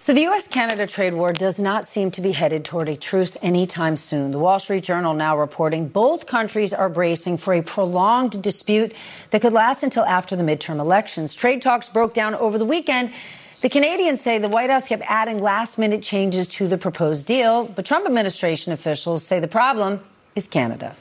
So the U.S.-Canada trade war does not seem to be headed toward a truce anytime soon. The Wall Street Journal now reporting both countries are bracing for a prolonged dispute that could last until after the midterm elections. Trade talks broke down over the weekend. The Canadians say the White House kept adding last-minute changes to the proposed deal, but Trump administration officials say the problem is Canada.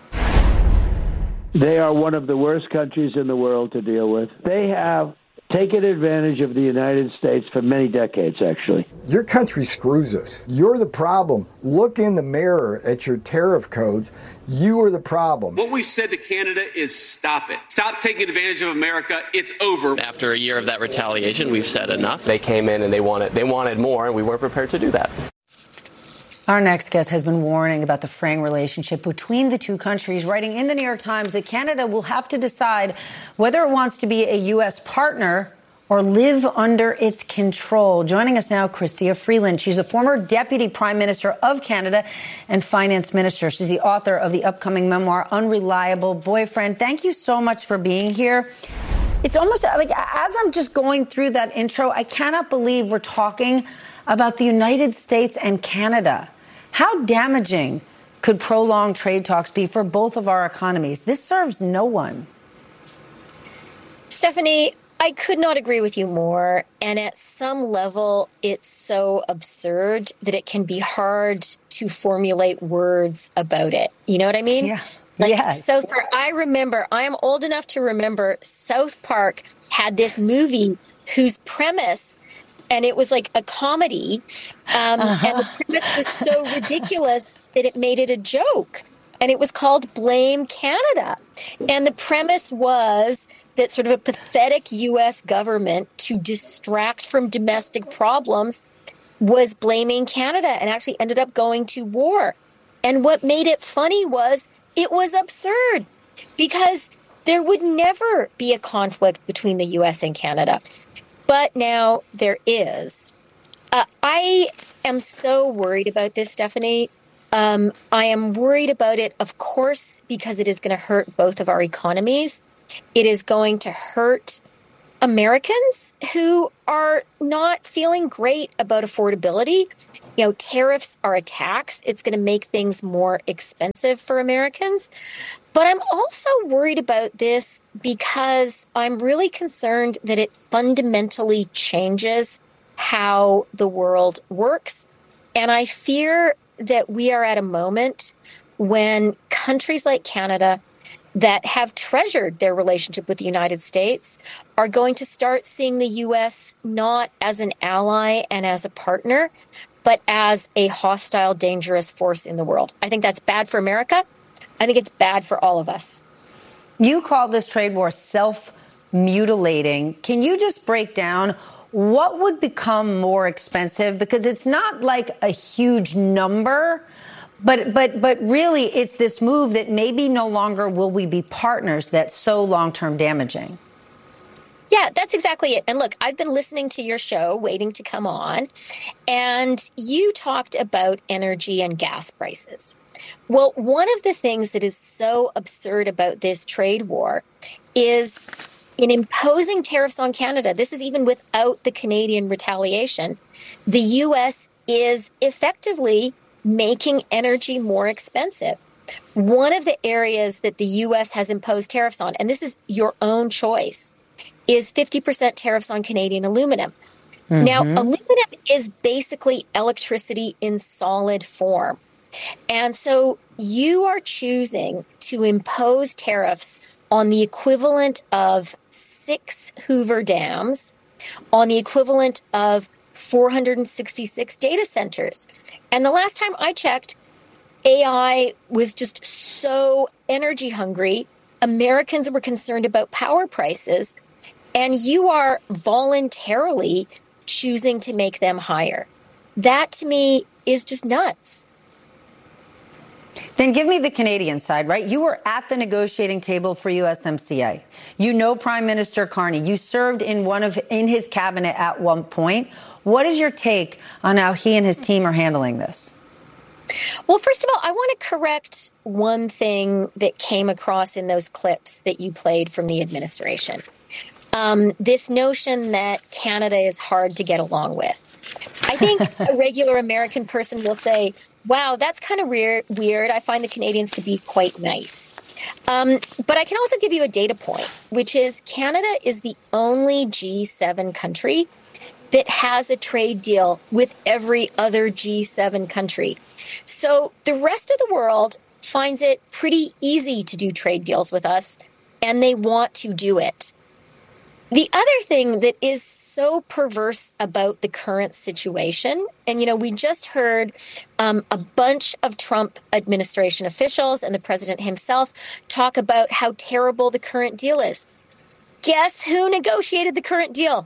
They are one of the worst countries in the world to deal with. They have taken advantage of the United States for many decades, actually. Your country screws us. You're the problem. Look in the mirror at your tariff codes. You are the problem. What we've said to Canada is stop it. Stop taking advantage of America. It's over. After a year of that retaliation, we've said enough. They came in and they wanted more, and we weren't prepared to do that. Our next guest has been warning about the fraying relationship between the two countries, writing in the New York Times that Canada will have to decide whether it wants to be a U.S. partner or live under its control. Joining us now, Chrystia Freeland. She's a former Deputy Prime Minister of Canada and Finance Minister. She's the author of the upcoming memoir, Unreliable Boyfriend. Thank you so much for being here. It's almost like, as I'm just going through that intro, I cannot believe we're talking about the United States and Canada. How damaging could prolonged trade talks be for both of our economies? This serves no one. Stephanie, I could not agree with you more. And at some level, it's so absurd that it can be hard to formulate words about it. You know what I mean? Yeah. Yes. I am old enough to remember South Park had this movie whose premise, and it was like a comedy, and the premise was so ridiculous that it made it a joke. And it was called Blame Canada. And the premise was that sort of a pathetic U.S. government, to distract from domestic problems, was blaming Canada and actually ended up going to war. And what made it funny was it was absurd, because there would never be a conflict between the U.S. and Canada. But now there is. I am so worried about this, Stephanie. I am worried about it, of course, because it is going to hurt both of our economies. It is going to hurt Americans who are not feeling great about affordability. You know, tariffs are a tax. It's going to make things more expensive for Americans. But I'm also worried about this because I'm really concerned that it fundamentally changes how the world works. And I fear that we are at a moment when countries like Canada that have treasured their relationship with the United States are going to start seeing the U.S. not as an ally and as a partner, but as a hostile, dangerous force in the world. I think that's bad for America. I think it's bad for all of us. You call this trade war self-mutilating. Can you just break down what would become more expensive? Because it's not like a huge number, but really it's this move that maybe no longer will we be partners that's so long-term damaging. Yeah, that's exactly it. And look, I've been listening to your show, waiting to come on, and you talked about energy and gas prices. Well, one of the things that is so absurd about this trade war is in imposing tariffs on Canada, this is even without the Canadian retaliation, the U.S. is effectively making energy more expensive. One of the areas that the U.S. has imposed tariffs on, and this is your own choice, is 50% tariffs on Canadian aluminum. Mm-hmm. Now, aluminum is basically electricity in solid form. And so you are choosing to impose tariffs on the equivalent of 6 Hoover dams, on the equivalent of 466 data centers. And the last time I checked, AI was just so energy hungry. Americans were concerned about power prices, and you are voluntarily choosing to make them higher. That, to me, is just nuts. Then give me the Canadian side, right? You were at the negotiating table for USMCA. You know Prime Minister Carney. You served in his cabinet at one point. What is your take on how he and his team are handling this? Well, first of all, I want to correct one thing that came across in those clips that you played from the administration. this notion that Canada is hard to get along with. I think a regular American person will say, wow, that's kind of weird. I find the Canadians to be quite nice. But I can also give you a data point, which is Canada is the only G7 country that has a trade deal with every other G7 country. So the rest of the world finds it pretty easy to do trade deals with us, and they want to do it. The other thing that is so perverse about the current situation, and, we just heard a bunch of Trump administration officials and the president himself talk about how terrible the current deal is. Guess who negotiated the current deal?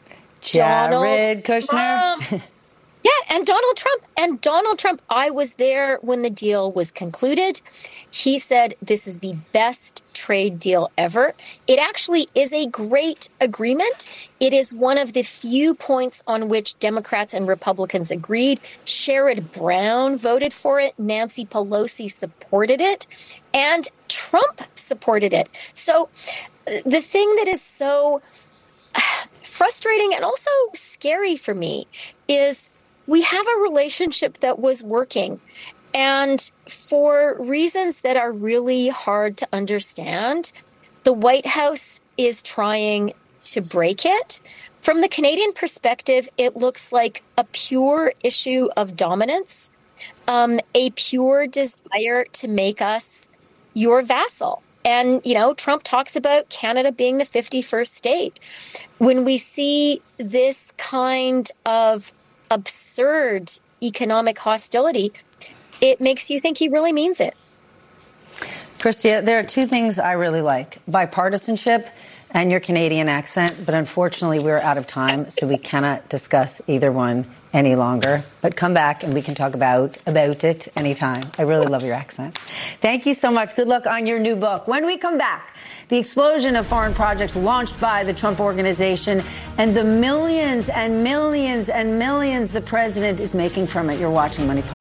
Jared Kushner. Yeah, and Donald Trump. And Donald Trump, I was there when the deal was concluded. He said this is the best trade deal ever. It actually is a great agreement. It is one of the few points on which Democrats and Republicans agreed. Sherrod Brown voted for it. Nancy Pelosi supported it. And Trump supported it. So the thing that is so frustrating and also scary for me is we have a relationship that was working. And for reasons that are really hard to understand, the White House is trying to break it. From the Canadian perspective, it looks like a pure issue of dominance, a pure desire to make us your vassal. And, Trump talks about Canada being the 51st state. When we see this kind of absurd economic hostility, it makes you think he really means it. Chrystia, there are two things I really like: bipartisanship and your Canadian accent. But unfortunately, we're out of time, so we cannot discuss either one any longer. But come back and we can talk about it anytime. I really love your accent. Thank you so much. Good luck on your new book. When we come back, the explosion of foreign projects launched by the Trump Organization and the millions and millions and millions the president is making from it. You're watching Money